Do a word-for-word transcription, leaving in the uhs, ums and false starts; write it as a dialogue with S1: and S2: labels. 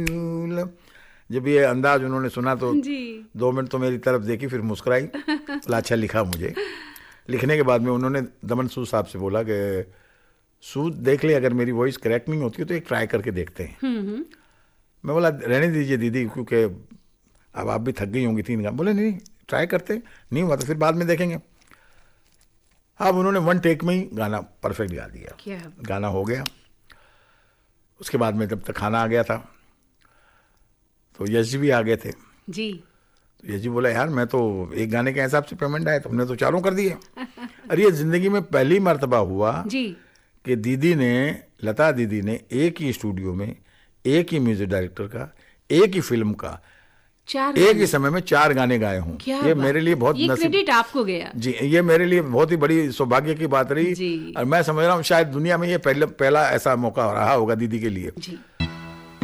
S1: जब ये अंदाज उन्होंने सुना तो
S2: जी।
S1: दो मिनट तो मेरी तरफ देखी, फिर मुस्कुराई, बोला अच्छा लिखा मुझे। लिखने के बाद में उन्होंने दमन सूद साहब से बोला कि सूद देख ले, अगर मेरी वॉइस करेक्ट नहीं होती है तो एक ट्राई करके देखते हैं। मैं बोला रहने दीजिए दीदी, क्योंकि अब आप भी थक गई होंगी तीन गाने। बोले नहीं ट्राई करते हैं, नहीं हुआ तो फिर बाद में देखेंगे। अब उन्होंने वन टेक में ही गाना परफेक्ट गा दिया।
S2: क्या?
S1: गाना हो गया। उसके बाद में जब तक खाना आ गया था तो यश जी भी आ गए थे
S2: जी।
S1: तो यश जी बोला यार मैं तो एक गाने के हिसाब से पेमेंट आया, तुमने तो चारों कर दिए। अरे ये जिंदगी में पहली मर्तबा हुआ
S2: जी
S1: कि दीदी ने, लता दीदी ने एक ही स्टूडियो में एक ही म्यूजिक डायरेक्टर का, एक ही फिल्म का,
S2: चार
S1: एक ही समय में चार गाने गाए हूँ। ये मेरे लिए बहुत
S2: ये क्रेडिट आपको गया
S1: जी, ये मेरे लिए बहुत ही बड़ी सौभाग्य की बात रही।
S2: जी।
S1: और मैं समझ रहा हूँ शायद दुनिया में ये पहले पहला ऐसा मौका रहा होगा दीदी के लिए।
S2: जी।